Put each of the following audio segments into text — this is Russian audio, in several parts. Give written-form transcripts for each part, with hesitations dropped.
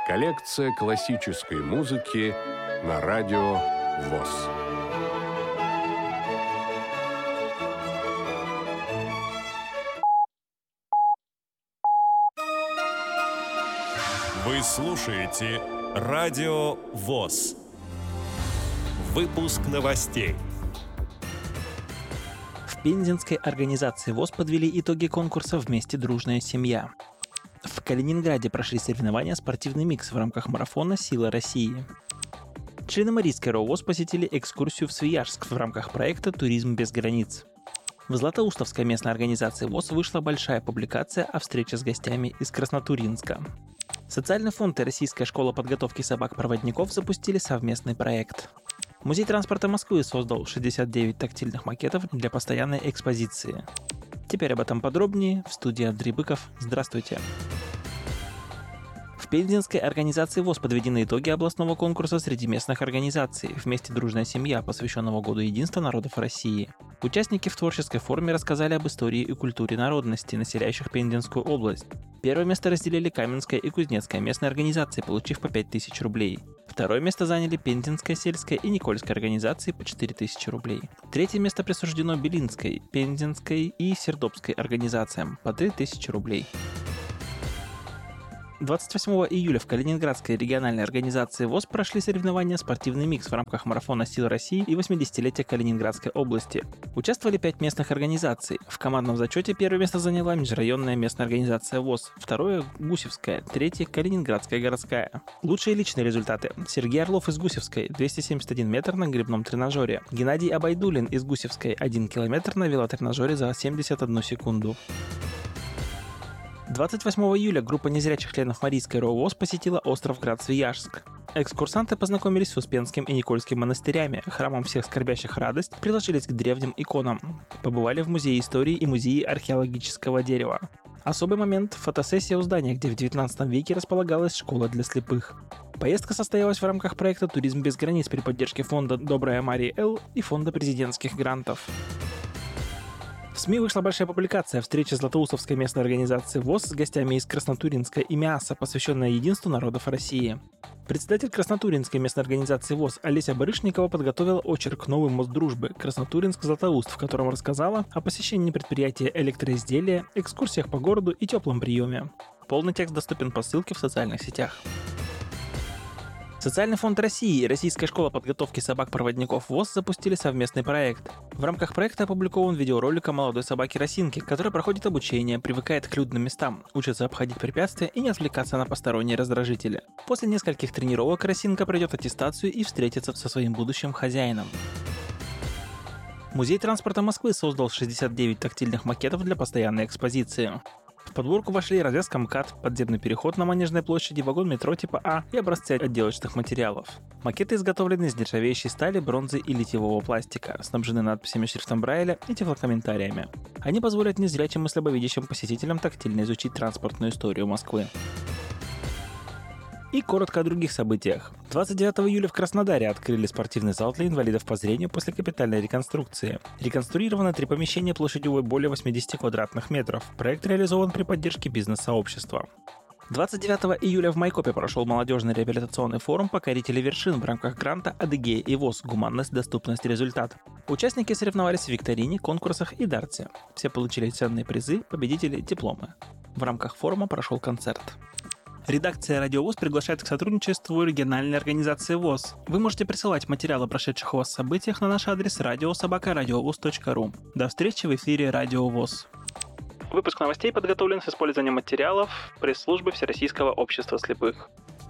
Коллекция классической музыки на радио ВОС. Вы слушаете радио ВОС. Выпуск новостей. В пензенской организации ВОС подвели итоги конкурса «Вместе дружная семья». В Калининграде прошли соревнования «Спортивный микс» в рамках марафона «Сила России». Члены Марийской РО ВОС посетили экскурсию в Свияжск в рамках проекта «Туризм без границ». В Златоустовской местной организации ВОС вышла большая публикация о встрече с гостями из Краснотурьинска. Социальный фонд и Российская школа подготовки собак-проводников запустили совместный проект. Музей транспорта Москвы создал 69 тактильных макетов для постоянной экспозиции. Теперь об этом подробнее. В студии Андрей Быков. Здравствуйте. В пензенской организации ВОС подведены итоги областного конкурса среди местных организаций «Вместе дружная семья», посвященного Году единства народов России. Участники в творческой форме рассказали об истории и культуре народностей, населяющих Пензенскую область. Первое место разделили Каменская и Кузнецкая местные организации, получив по 5000 рублей. Второе место заняли Пензенская сельская и Никольская организации по 4000 рублей. Третье место присуждено Белинской, Пензенской и Сердобской организациям по 3000 рублей. 28 июля в Калининградской региональной организации ВОС прошли соревнования «Спортивный микс» в рамках марафона «Сила России» и 80-летия Калининградской области. Участвовали 5 местных организаций. В командном зачете первое место заняла межрайонная местная организация ВОС, второе – Гусевская, третье – Калининградская городская. Лучшие личные результаты. Сергей Орлов из Гусевской – 271 метр на гребном тренажере. Геннадий Абайдулин из Гусевской – 1 километр на велотренажере за 71 секунду. 28 июля группа незрячих членов Марийской РО ВОС посетила остров Град-Свияжск. Экскурсанты познакомились с Успенским и Никольским монастырями, храмом всех скорбящих радость, приложились к древним иконам. Побывали в Музее истории и Музее археологического дерева. Особый момент – фотосессия у здания, где в 19 веке располагалась школа для слепых. Поездка состоялась в рамках проекта «Туризм без границ» при поддержке фонда «Добрая Мария Л» и фонда президентских грантов. В СМИ вышла большая публикация о встрече Златоустовской местной организации ВОС с гостями из Краснотурьинска и МИАСа, посвященная единству народов России. Председатель Краснотурьинской местной организации ВОС Олеся Барышникова подготовила очерк «Новый мост дружбы. Краснотурьинск-Златоуст», в котором рассказала о посещении предприятия электроизделия, экскурсиях по городу и теплом приеме. Полный текст доступен по ссылке в социальных сетях. Социальный фонд России и Российская школа подготовки собак-проводников ВОС запустили совместный проект. В рамках проекта опубликован видеоролик о молодой собаке Росинке, которая проходит обучение, привыкает к людным местам, учится обходить препятствия и не отвлекаться на посторонние раздражители. После нескольких тренировок Росинка пройдет аттестацию и встретится со своим будущим хозяином. Музей транспорта Москвы создал 69 тактильных макетов для постоянной экспозиции. В подборку вошли развязка МКАД, подземный переход на Манежной площади, вагон метро типа А и образцы отделочных материалов. Макеты изготовлены из нержавеющей стали, бронзы и литьевого пластика, снабжены надписями шрифтом Брайля и тифлокомментариями. Они позволят незрячим и слабовидящим посетителям тактильно изучить транспортную историю Москвы. И коротко о других событиях. 29 июля в Краснодаре открыли спортивный зал для инвалидов по зрению после капитальной реконструкции. Реконструированы 3 помещения площадью более 80 квадратных метров. Проект реализован при поддержке бизнес-сообщества. 29 июля в Майкопе прошел молодежный реабилитационный форум «Покорители вершин» в рамках гранта «Адыгея и ВОС. Гуманность, доступность, результат». Участники соревновались в викторине, конкурсах и дарте. Все получили ценные призы, победители – дипломы. В рамках форума прошел концерт. Редакция «Радио ВОС» приглашает к сотрудничеству региональной организации ВОС. Вы можете присылать материалы о прошедших у вас событиях на наш адрес radio@radiovos.ru. До встречи в эфире «Радио ВОС». Выпуск новостей подготовлен с использованием материалов пресс-службы Всероссийского общества слепых.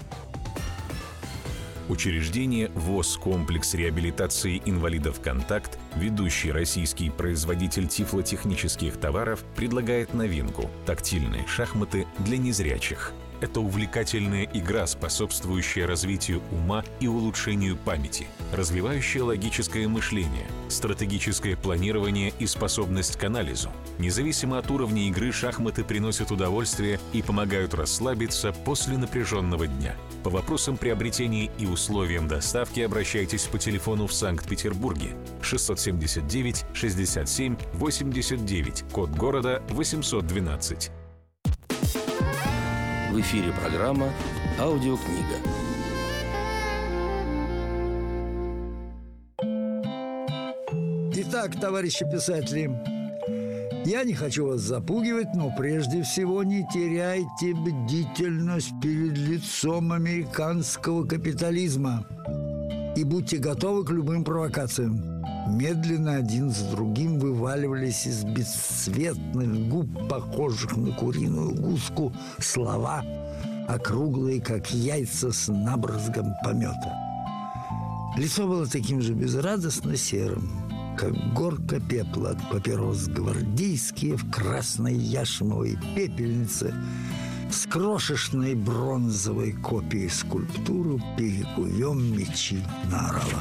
Учреждение ВОС «Комплекс реабилитации инвалидов «Контакт», ведущий российский производитель тифлотехнических товаров, предлагает новинку – тактильные шахматы для незрячих. Это увлекательная игра, способствующая развитию ума и улучшению памяти, развивающая логическое мышление, стратегическое планирование и способность к анализу. Независимо от уровня игры, шахматы приносят удовольствие и помогают расслабиться после напряженного дня. По вопросам приобретения и условиям доставки обращайтесь по телефону в Санкт-Петербурге 679 67 89, код города 812. В эфире программа «Аудиокнига». Итак, товарищи писатели, я не хочу вас запугивать, но прежде всего не теряйте бдительность перед лицом американского капитализма и будьте готовы к любым провокациям. Медленно один за другим вываливались из бесцветных губ, похожих на куриную гуску, слова, округлые, как яйца с набрызгом помета. Лицо было таким же безрадостно серым, как горка пепла от папирос, гвардейские в красной яшмовой пепельнице с крошечной бронзовой копией скульптуры «Перекуем мечи Нарова».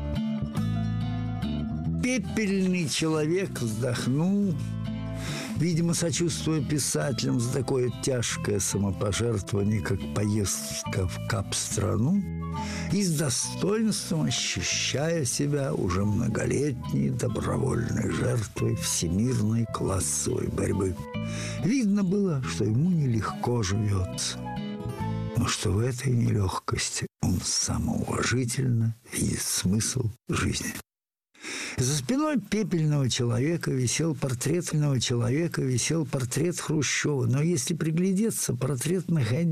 Пепельный человек вздохнул, видимо, сочувствуя писателям за такое тяжкое самопожертвование, как поездка в Кап-страну, и с достоинством ощущая себя уже многолетней добровольной жертвой всемирной классовой борьбы. Видно было, что ему нелегко живется, но что в этой нелегкости он самоуважительно видит смысл жизни. За спиной пепельного человека висел портрет Хрущева, но если приглядеться, портрет находился